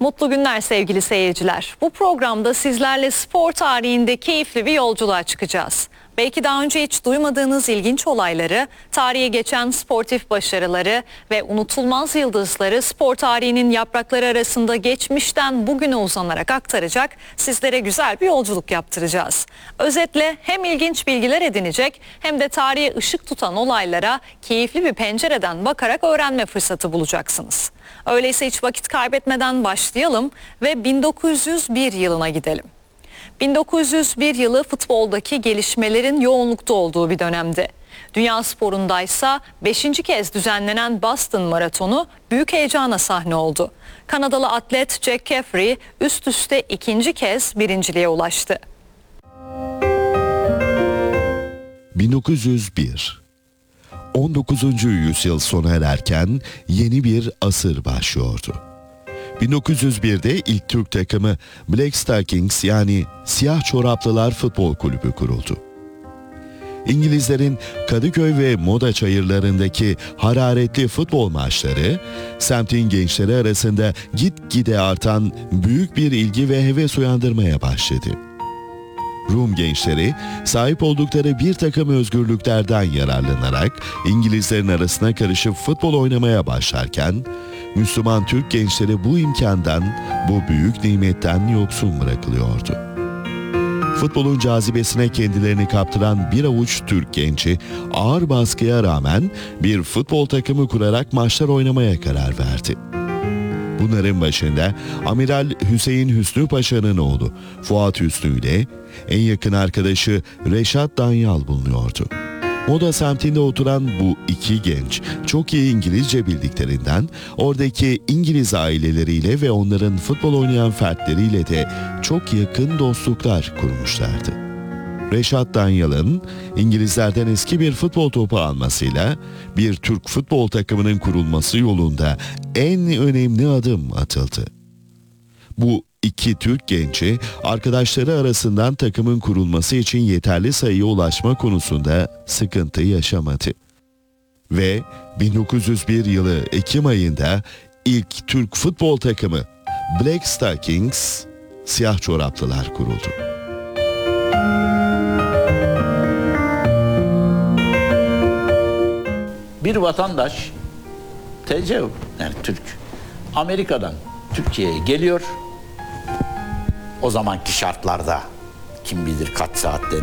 Mutlu günler sevgili seyirciler. Bu programda sizlerle spor tarihinde keyifli bir yolculuğa çıkacağız. Belki daha önce hiç duymadığınız ilginç olayları, tarihe geçen sportif başarıları ve unutulmaz yıldızları spor tarihinin yaprakları arasında geçmişten bugüne uzanarak aktaracak, sizlere güzel bir yolculuk yaptıracağız. Özetle hem ilginç bilgiler edinecek hem de tarihe ışık tutan olaylara keyifli bir pencereden bakarak öğrenme fırsatı bulacaksınız. Öyleyse hiç vakit kaybetmeden başlayalım ve 1901 yılına gidelim. 1901 yılı futboldaki gelişmelerin yoğunlukta olduğu bir dönemdi. Dünya sporundaysa 5. kez düzenlenen Boston Maratonu büyük heyecana sahne oldu. Kanadalı atlet Jack Caffrey üst üste 2. kez birinciliğe ulaştı. 1901 19. yüzyıl sona ererken yeni bir asır başlıyordu. 1901'de ilk Türk takımı Black Stockings yani Siyah Çoraplılar Futbol Kulübü kuruldu. İngilizlerin Kadıköy ve Moda çayırlarındaki hararetli futbol maçları, semtin gençleri arasında gitgide artan büyük bir ilgi ve heves uyandırmaya başladı. Rum gençleri sahip oldukları bir takım özgürlüklerden yararlanarak İngilizlerin arasına karışıp futbol oynamaya başlarken, Müslüman Türk gençleri bu imkandan, bu büyük nimetten yoksun bırakılıyordu. Futbolun cazibesine kendilerini kaptıran bir avuç Türk genci ağır baskıya rağmen bir futbol takımı kurarak maçlar oynamaya karar verdi. Bunların başında Amiral Hüseyin Hüsnü Paşa'nın oğlu Fuat Hüsnü ile en yakın arkadaşı Reşat Danyal bulunuyordu. Moda semtinde oturan bu iki genç çok iyi İngilizce bildiklerinden oradaki İngiliz aileleriyle ve onların futbol oynayan fertleriyle de çok yakın dostluklar kurmuşlardı. Reşat Danyal'ın İngilizlerden eski bir futbol topu almasıyla bir Türk futbol takımının kurulması yolunda en önemli adım atıldı. Bu iki Türk genci arkadaşları arasından takımın kurulması için yeterli sayıya ulaşma konusunda sıkıntı yaşamadı. Ve 1901 yılı Ekim ayında ilk Türk futbol takımı Black Stockings, Siyah Çoraplılar kuruldu. Bir vatandaş TC yani Türk Amerika'dan Türkiye'ye geliyor. O zamanki şartlarda kim bilir kaç saatte